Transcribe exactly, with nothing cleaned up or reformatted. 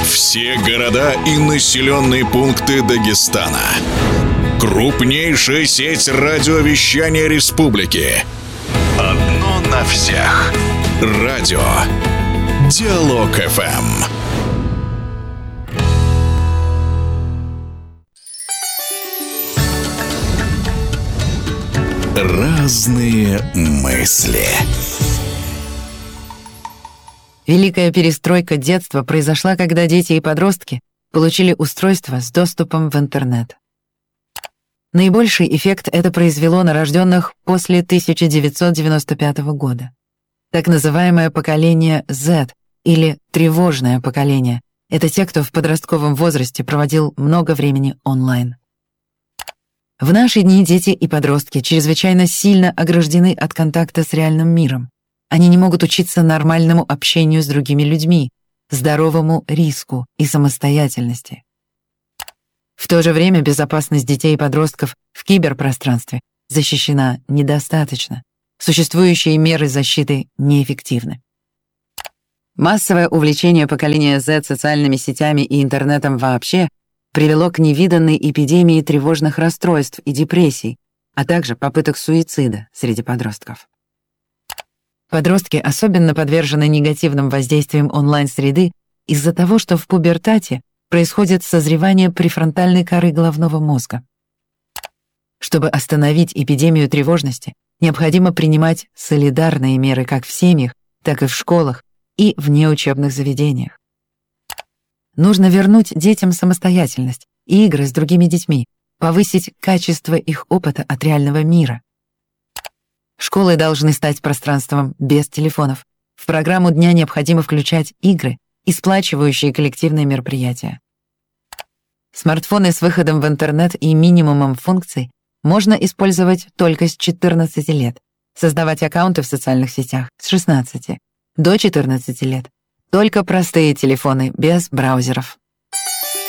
Все города и населенные пункты Дагестана. Крупнейшая сеть радиовещания республики. Одно на всех. Радио Диалог эф эм. Разные мысли. Великая перестройка детства произошла, когда дети и подростки получили устройство с доступом в интернет. Наибольший эффект это произвело на рожденных после тысяча девятьсот девяносто пятого года. Так называемое поколение Z или тревожное поколение — это те, кто в подростковом возрасте проводил много времени онлайн. В наши дни дети и подростки чрезвычайно сильно ограждены от контакта с реальным миром. Они не могут учиться нормальному общению с другими людьми, здоровому риску и самостоятельности. В то же время безопасность детей и подростков в киберпространстве защищена недостаточно. Существующие меры защиты неэффективны. Массовое увлечение поколения Z социальными сетями и интернетом вообще привело к невиданной эпидемии тревожных расстройств и депрессий, а также попыток суицида среди подростков. Подростки особенно подвержены негативным воздействиям онлайн-среды из-за того, что в пубертате происходит созревание префронтальной коры головного мозга. Чтобы остановить эпидемию тревожности, необходимо принимать солидарные меры как в семьях, так и в школах и вне учебных заведениях. Нужно вернуть детям самостоятельность и игры с другими детьми, повысить качество их опыта от реального мира. Школы должны стать пространством без телефонов. В программу дня необходимо включать игры и сплачивающие коллективные мероприятия. Смартфоны с выходом в интернет и минимумом функций можно использовать только с четырнадцати лет, создавать аккаунты в социальных сетях с шестнадцати, до четырнадцати лет. Только простые телефоны без браузеров.